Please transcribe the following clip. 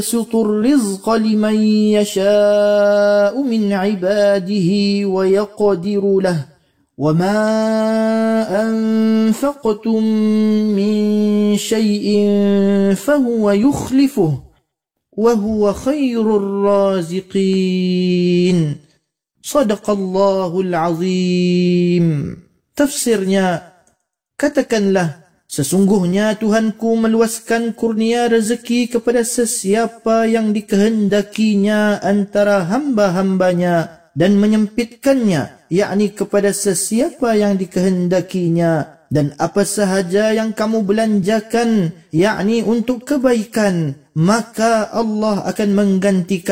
يبسط الرزق لمن يشاء من عباده ويقدر له وما أنفقتم من شيء فهو يخلفه وهو خير الرازقين. Sadaqallahul azim. Tafsirnya, katakanlah, sesungguhnya Tuhanku meluaskan kurnia rezeki kepada sesiapa yang dikehendakinya antara hamba-hambanya dan menyempitkannya, yakni kepada sesiapa yang dikehendakinya, dan apa sahaja yang kamu belanjakan, yakni untuk kebaikan, maka Allah akan menggantikan